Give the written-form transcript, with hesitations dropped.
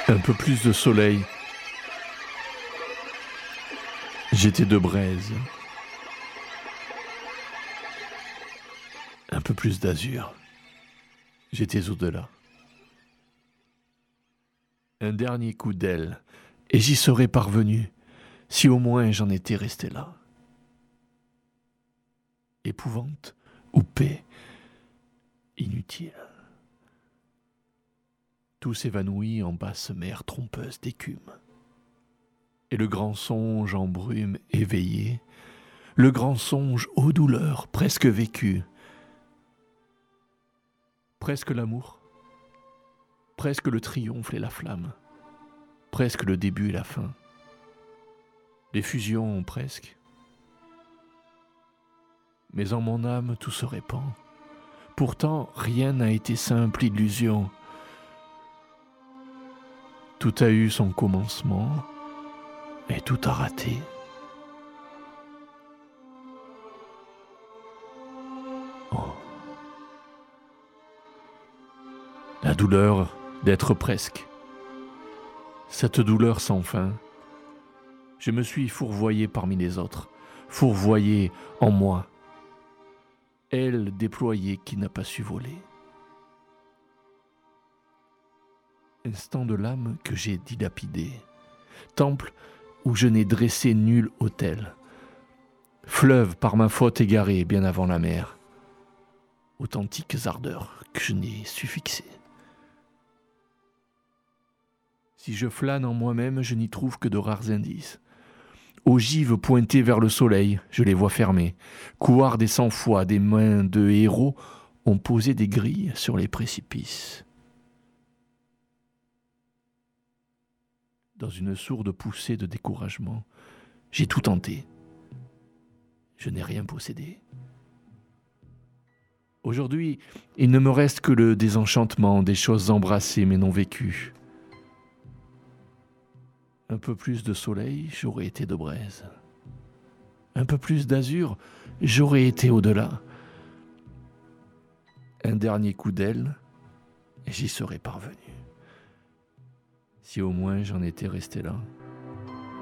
Un peu plus de soleil. J'étais de braise. Un peu plus d'azur. J'étais au-delà. Un dernier coup d'aile, et j'y serais parvenu, si au moins j'en étais resté là. Épouvante ou paix, inutile. Tout s'évanouit en basse mer trompeuse d'écume. Et le grand songe en brume éveillé, le grand songe aux douleurs presque vécues, presque l'amour, presque le triomphe et la flamme, presque le début et la fin, les fusions presque. Mais en mon âme tout se répand. Pourtant rien n'a été simple illusion. Tout a eu son commencement et tout a raté. Oh. La douleur d'être presque. Cette douleur sans fin. Je me suis fourvoyé parmi les autres, fourvoyé en moi. Aile déployée qui n'a pas su voler. Instant de l'âme que j'ai dilapidé. Temple où je n'ai dressé nul autel. Fleuve par ma faute égaré bien avant la mer. Authentiques ardeurs que je n'ai su fixer. Si je flâne en moi-même, je n'y trouve que de rares indices. Ogives pointées vers le soleil, je les vois fermées. Couards des cent-fois, des mains de héros ont posé des grilles sur les précipices. Dans une sourde poussée de découragement, j'ai tout tenté. Je n'ai rien possédé. Aujourd'hui, il ne me reste que le désenchantement des choses embrassées mais non vécues. Un peu plus de soleil, j'aurais été de braise. Un peu plus d'azur, j'aurais été au-delà. Un dernier coup d'aile, et j'y serais parvenu. Si au moins j'en étais resté là.